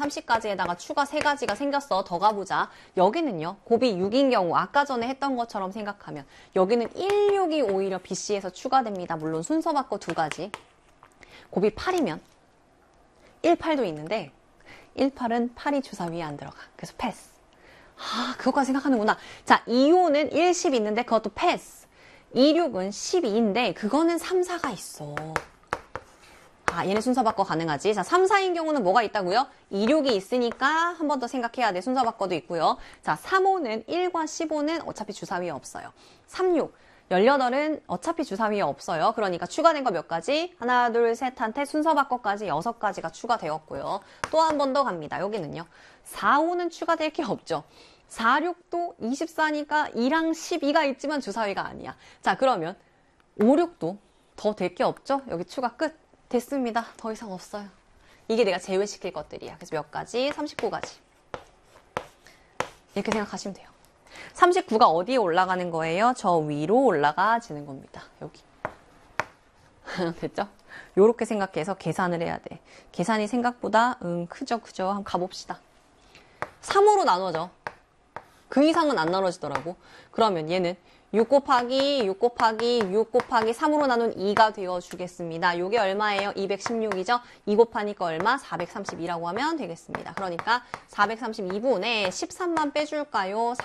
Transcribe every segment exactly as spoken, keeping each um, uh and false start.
삼십까지에다가 추가 세 가지가 생겼어. 더 가보자. 여기는요. 곱이 육인 경우 아까 전에 했던 것처럼 생각하면 여기는 십육이 오히려 비씨에서 추가됩니다. 물론 순서 바꿔 두 가지. 곱이 팔이면 십팔도 있는데 십팔은 팔이 주사위에 안 들어가. 그래서 패스. 아, 그것까지 생각하는구나. 자, 이오는 일, 십 있는데 그것도 패스. 이십육은 십이인데 그거는 삼, 사가 있어. 아, 얘네 순서 바꿔 가능하지. 자, 삼, 사인 경우는 뭐가 있다고요? 이십육이 있으니까 한 번 더 생각해야 돼. 순서 바꿔도 있고요. 자, 삼, 오는 일과 십오는 어차피 주사위에 없어요. 삼, 육, 십팔은 어차피 주사위에 없어요. 그러니까 추가된 거 몇 가지? 하나, 둘, 셋한테 순서 바꿔까지 여섯 가지가 추가되었고요. 또 한 번 더 갑니다. 여기는요. 사, 오는 추가될 게 없죠. 사, 육도 이십사니까 이랑 십이가 있지만 주사위가 아니야. 자, 그러면 오, 육도 더 될 게 없죠? 여기 추가 끝. 됐습니다. 더 이상 없어요. 이게 내가 제외시킬 것들이야. 그래서 몇 가지? 삼십구 가지. 이렇게 생각하시면 돼요. 삼십구가 어디에 올라가는 거예요? 저 위로 올라가지는 겁니다. 여기. 됐죠? 요렇게 생각해서 계산을 해야 돼. 계산이 생각보다 음 크죠 크죠. 한번 가봅시다. 삼으로 나눠져. 그 이상은 안 나눠지더라고. 그러면 얘는 육 곱하기 육 곱하기 육 곱하기 삼으로 나눈 이가 되어주겠습니다. 요게 얼마예요? 이백십육이죠? 이 곱하니까 얼마? 사백삼십이라고 하면 되겠습니다. 그러니까 사백삼십이분에 십삼만 빼줄까요?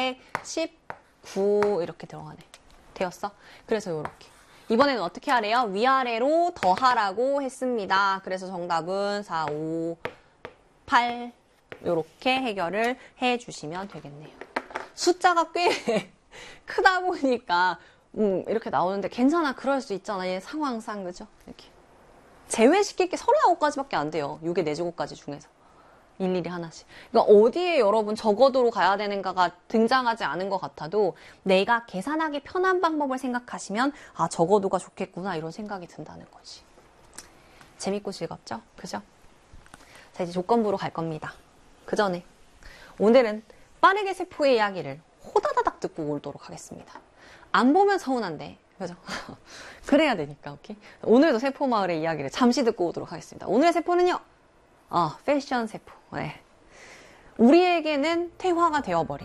사백십구 이렇게 들어가네. 되었어? 그래서 요렇게. 이번에는 어떻게 하래요? 위아래로 더하라고 했습니다. 그래서 정답은 사, 오, 팔 요렇게 해결을 해주시면 되겠네요. 숫자가 꽤 크다 보니까 음, 이렇게 나오는데 괜찮아. 그럴 수 있잖아. 얘 상황상 그죠? 이렇게 제외시킬 게 서른아홉 가지밖에 안 돼요. 육의 네 제곱까지 중에서 일일이 하나씩. 그러니까 어디에 여러분 적어도로 가야 되는가가 등장하지 않은 것 같아도 내가 계산하기 편한 방법을 생각하시면 아 적어도가 좋겠구나 이런 생각이 든다는 거지. 재밌고 즐겁죠? 그죠? 자 이제 조건부로 갈 겁니다. 그 전에 오늘은 빠르게 세포의 이야기를 호다다닥 듣고 오도록 하겠습니다. 안 보면 서운한데, 그죠? 그래야 되니까, 오케이? 오늘도 세포마을의 이야기를 잠시 듣고 오도록 하겠습니다. 오늘의 세포는요, 어, 패션 세포. 네. 우리에게는 퇴화가 되어버린.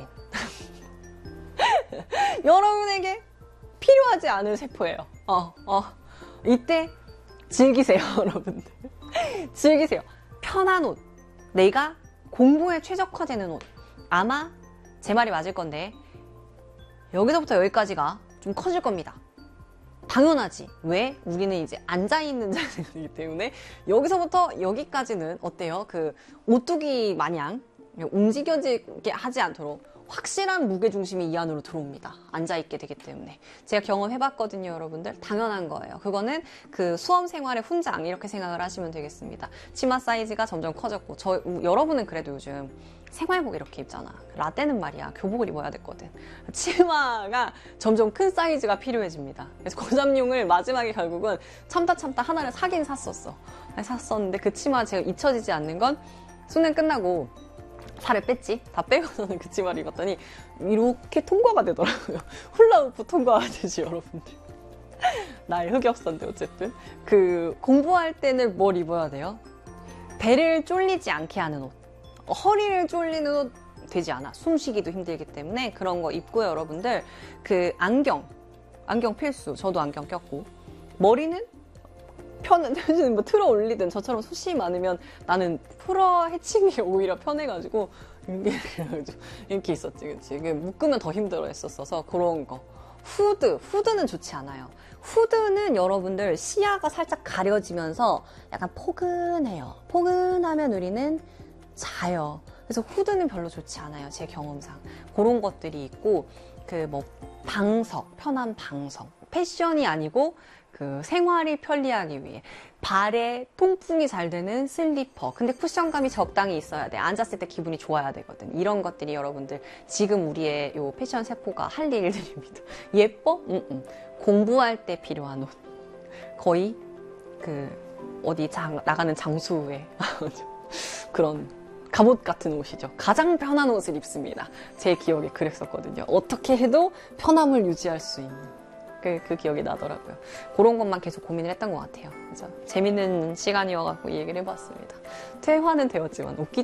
여러분에게 필요하지 않은 세포예요. 어, 어. 이때 즐기세요, 여러분들. 즐기세요. 편한 옷. 내가 공부에 최적화되는 옷. 아마 제 말이 맞을 건데 여기서부터 여기까지가 좀 커질 겁니다. 당연하지. 왜? 우리는 이제 앉아있는 자세이기 때문에 여기서부터 여기까지는 어때요? 그 오뚜기 마냥 움직여지게 하지 않도록 확실한 무게중심이 이 안으로 들어옵니다. 앉아있게 되기 때문에. 제가 경험해봤거든요, 여러분들. 당연한 거예요. 그거는 그 수험 생활의 훈장 이렇게 생각을 하시면 되겠습니다. 치마 사이즈가 점점 커졌고 저 여러분은 그래도 요즘 생활복 이렇게 입잖아. 라떼는 말이야. 교복을 입어야 됐거든. 치마가 점점 큰 사이즈가 필요해집니다. 그래서 고삼용을 마지막에 결국은 참다 참다 하나를 사긴 샀었어. 샀었는데 그 치마 제가 잊혀지지 않는 건 수능 끝나고 살을 뺐지? 다 빼고서는 그 치마를 입었더니 이렇게 통과가 되더라고요. 훌라후프 통과하듯이 여러분들. 나의 흑역사인데 어쨌든. 그 공부할 때는 뭘 입어야 돼요? 배를 쫄리지 않게 하는 옷. 허리를 쫄리는 옷 되지 않아. 숨쉬기도 힘들기 때문에 그런 거 입고요, 여러분들. 그 안경. 안경 필수. 저도 안경 꼈고. 머리는 편은 뭐 틀어 올리든 저처럼 숱이 많으면 나는 풀어 헤칭이 오히려 편해가지고 이렇게 있었지, 그치? 묶으면 더 힘들어 했었어서 그런 거. 후드, 후드는 좋지 않아요. 후드는 여러분들 시야가 살짝 가려지면서 약간 포근해요. 포근하면 우리는 자요. 그래서 후드는 별로 좋지 않아요. 제 경험상. 그런 것들이 있고 그 뭐 방석, 편한 방석. 패션이 아니고 그 생활이 편리하기 위해 발에 통풍이 잘 되는 슬리퍼. 근데 쿠션감이 적당히 있어야 돼. 앉았을 때 기분이 좋아야 되거든. 이런 것들이 여러분들 지금 우리의 요 패션 세포가 할 일들입니다. 예뻐? 응응. 공부할 때 필요한 옷. 거의 그 어디 장, 나가는 장수에 그런 갑옷 같은 옷이죠. 가장 편한 옷을 입습니다. 제 기억에 그랬었거든요. 어떻게 해도 편함을 유지할 수 있는. 그, 그 기억이 나더라고요. 그런 것만 계속 고민을 했던 것 같아요. 그래서 재밌는 시간이어가지고 이 얘기를 해봤습니다. 퇴화는 되었지만 웃기지